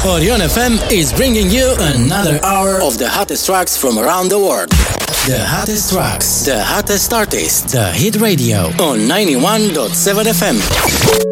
Orion FM is bringing you another hour of the hottest tracks from around the world. The hottest tracks, the hottest artists, the Hit Radio on 91.7 FM.